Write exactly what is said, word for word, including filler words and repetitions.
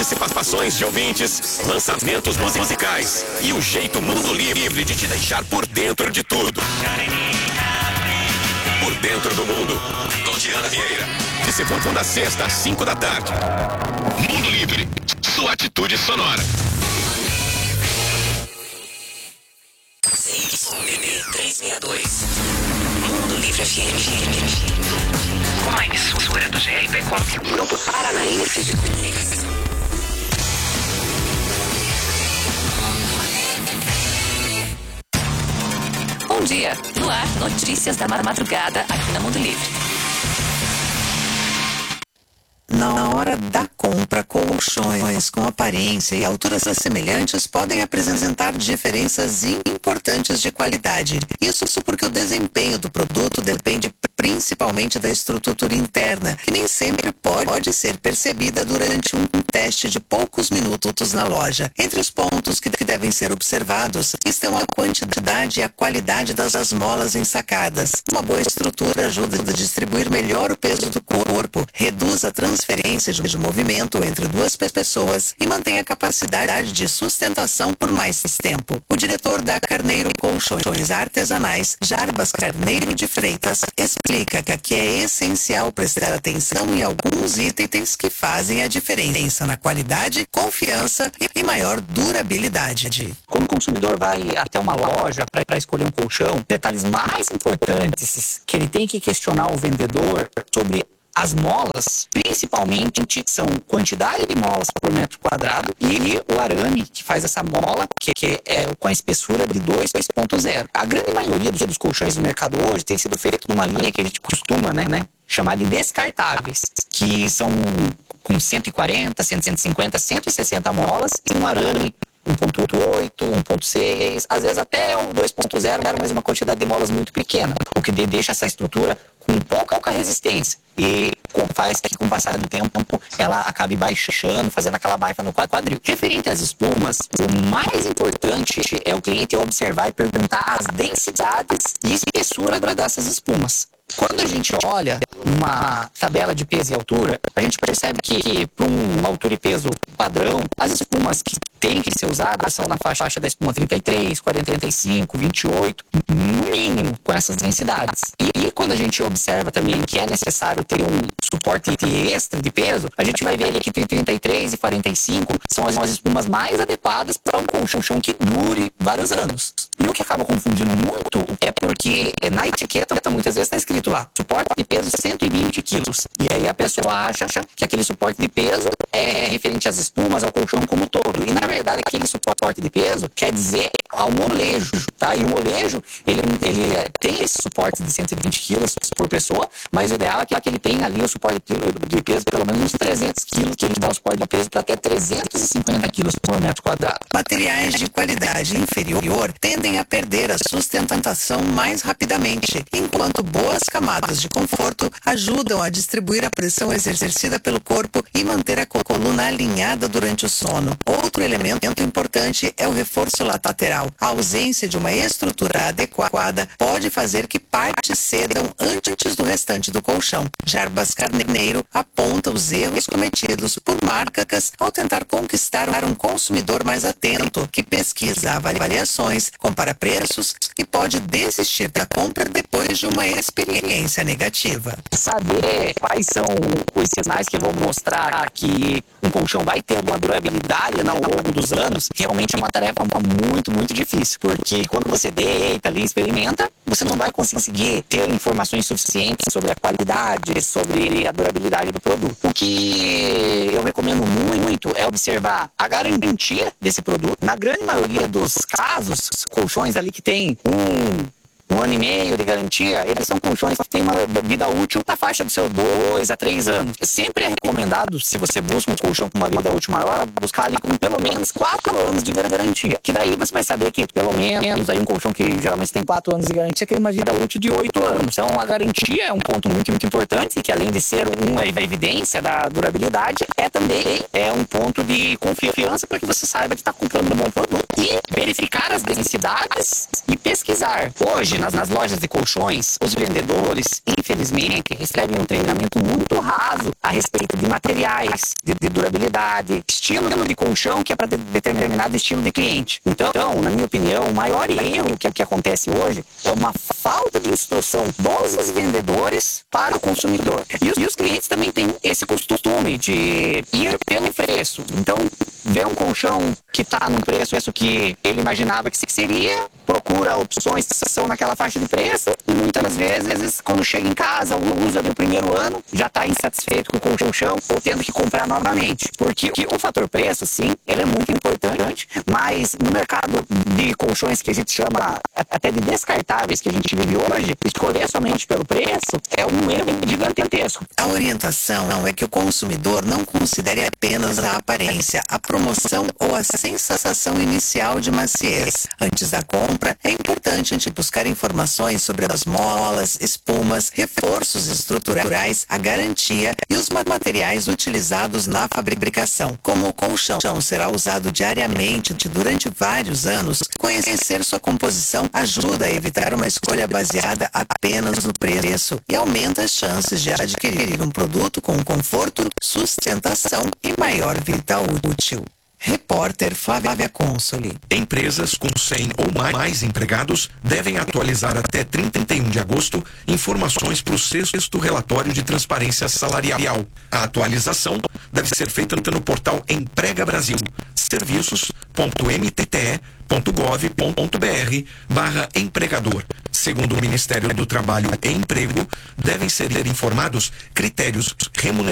participações de ouvintes, lançamentos musicais e o jeito Mundo Livre de te deixar por dentro de tudo. Por dentro do mundo, com Diana Vieira. De segunda a sexta, às cinco da tarde. Mundo Livre, sua atitude sonora. trezentos e sessenta e dois. Mundo Livre F M. Com a emissora do G R P Com. Grupo Paranaense de Comunicação. Bom dia. No ar, notícias da madrugada aqui na Mundo Livre. Na hora da compra, colchões com aparência e alturas semelhantes podem apresentar diferenças importantes de qualidade. Isso porque o desempenho do produto depende principalmente da estrutura interna, que nem sempre pode ser percebida durante um teste de poucos minutos na loja. Entre os pontos que devem ser observados estão a quantidade e a qualidade das molas ensacadas. Uma boa estrutura ajuda a distribuir melhor o peso do corpo, reduz a transferência de movimento entre duas pessoas e mantém a capacidade de sustentação por mais tempo. O diretor da Carneiro Colchões Artesanais, Jarbas Carneiro de Freitas, explica que é essencial prestar atenção em alguns itens que fazem a diferença na qualidade, confiança e maior durabilidade. Quando o consumidor vai até uma loja para escolher um colchão, detalhes mais importantes que ele tem que questionar o vendedor sobre as molas, principalmente, são quantidade de molas por metro quadrado e o arame que faz essa mola, que, que é com a espessura de dois ponto zero. A grande maioria dos, dos colchões do mercado hoje tem sido feito numa linha que a gente costuma, né, né, chamar de descartáveis, que são com cento e quarenta, cento e cinquenta, cento e sessenta molas e um arame um ponto oito, um ponto seis, às vezes até o dois ponto zero, mas uma quantidade de molas muito pequena, o que deixa essa estrutura com pouca resistência e faz que com o passar do tempo ela acabe baixando, fazendo aquela baixa no quadril. Referente às espumas, o mais importante é o cliente observar e perguntar as densidades e espessura dessas espumas. Quando a gente olha uma tabela de peso e altura, a gente percebe que para uma altura e peso padrão, as espumas que têm que ser usadas são na faixa da espuma trinta e três, quarenta, trinta e cinco, vinte e oito, no mínimo, com essas densidades. E, e quando a gente observa também que é necessário ter um suporte extra de peso, a gente vai ver ali que trinta e três e quarenta e cinco são as, as espumas mais adequadas para um colchão que dure vários anos. E o que acaba confundindo muito é porque na etiqueta muitas vezes está escrito lá, suporte de peso cento e vinte quilos. E aí a pessoa acha que aquele suporte de peso é referente às espumas, ao colchão como um todo. E na verdade aquele suporte de peso quer dizer ao molejo, tá? E o molejo, ele, ele tem esse suporte de cento e vinte quilos por pessoa, mas o ideal é que ele tenha ali o suporte de peso pelo menos uns trezentos quilos, que ele dá o suporte de peso para até trezentos e cinquenta quilos por metro quadrado. Materiais de qualidade inferior tendem a perder a sustentação mais rapidamente, enquanto boas camadas de conforto ajudam a distribuir a pressão exercida pelo corpo e manter a coluna alinhada durante o sono. Outro elemento importante é o reforço lateral. A ausência de uma estrutura adequada pode fazer que partes cedam antes do restante do colchão. Jarbas Carneiro aponta os erros cometidos por marcas ao tentar conquistar um consumidor mais atento, que pesquisa avaliações, compara preços e pode desistir da compra depois de uma experiência negativa. Saber quais são os sinais que vão mostrar que um colchão vai ter uma durabilidade ao longo dos anos, realmente é uma tarefa muito, muito difícil, porque quando você deita ali e experimenta, você não vai conseguir ter informações suficientes sobre a qualidade, sobre a durabilidade do produto. O que eu recomendo muito é observar a garantia desse produto. Na grande maioria dos casos, colchões ali que tem um um ano e meio de garantia, eles são colchões que têm uma vida útil na faixa de seus dois a três anos. Sempre é recomendado, se você busca um colchão com uma vida útil maior, buscar ali com pelo menos quatro anos de garantia. Que daí você vai saber que pelo menos aí um colchão que geralmente tem quatro anos de garantia tem uma vida útil de oito anos. Então a garantia é um ponto muito, muito importante, que além de ser uma evidência da durabilidade, é também é um ponto de confiança para que você saiba que está comprando um bom produto. E verificar as densidades e pesquisar. Hoje, Hoje, nas, nas lojas de colchões, os vendedores, infelizmente, recebem um treinamento muito raso a respeito de materiais, de, de durabilidade, estilo de colchão que é para de, determinado estilo de cliente. Então, então, na minha opinião, o maior erro que, que acontece hoje é uma falta de instrução dos vendedores para o consumidor. E os, e os clientes também têm esse costume de ir pelo preço. Então, vê um colchão que está num preço isso que ele imaginava que seria, procura opções que são naquela faixa de preço e muitas vezes, quando chega em casa, usa no primeiro ano, já está insatisfeito com o colchão ou tendo que comprar novamente. Porque o fator preço, sim, ele é muito importante, mas no mercado de colchões que a gente chama até de descartáveis que a gente vive hoje, escolher somente pelo preço é um erro gigantesco. A orientação é que o consumidor não considere apenas a aparência, a promoção ou a sensação inicial de maciez. Antes da compra, é importante a gente buscar informações sobre as molas, espumas, reforços estruturais, a garantia e os materiais utilizados na fabricação. Como o colchão será usado diariamente durante vários anos, conhecer sua composição ajuda a evitar uma escolha baseada apenas no preço e aumenta as chances de adquirir um produto com conforto, sustentação e maior vida útil. Repórter Flávia Consoli. Empresas com cem ou mais empregados devem atualizar até trinta e um de agosto informações para o sexto relatório de transparência salarial. A atualização deve ser feita no portal Emprega Brasil, serviços ponto m t t e ponto gov ponto b r barra empregador. Segundo o Ministério do Trabalho e Emprego, devem ser informados critérios remuneratórios